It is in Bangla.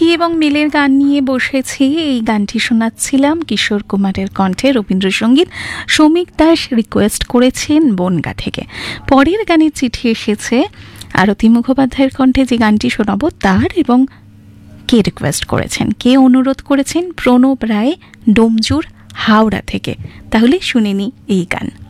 চিঠি এবং মেলের গান নিয়ে বসেছি। এই গানটি শোনাচ্ছিলাম কিশোর কুমারের কণ্ঠে, রবীন্দ্রসঙ্গীত। সৌমিক দাস রিকোয়েস্ট করেছেন বনগা থেকে। পরের গানের চিঠি এসেছে আরতি মুখোপাধ্যায়ের কণ্ঠে, যে গানটি শোনাবো তার, এবং কে রিকোয়েস্ট করেছেন, কে অনুরোধ করেছেন, প্রণব রায় ডোমজুর হাওড়া থেকে। তাহলে শুনে নি এই গান।